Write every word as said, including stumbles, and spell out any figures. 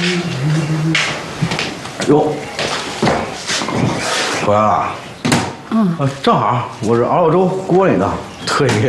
哟，回来了。嗯，正好我这熬了粥锅里呢，特意给